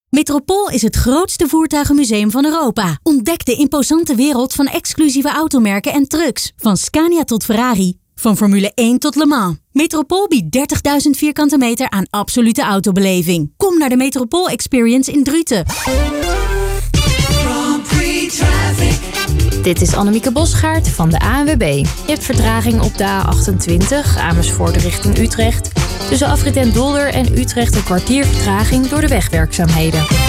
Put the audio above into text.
Metropool is het grootste voertuigenmuseum van Europa. Ontdek de imposante wereld van exclusieve automerken en trucks. Van Scania tot Ferrari. Van Formule 1 tot Le Mans. Metropool biedt 30.000 vierkante meter aan absolute autobeleving. Kom naar de Metropool Experience in Druten. Dit is Annemieke Bosgaard van de ANWB. Je hebt vertraging op de A28 Amersfoort richting Utrecht. Tussen Afrit Den Dolder en Utrecht een kwartier vertraging door de wegwerkzaamheden.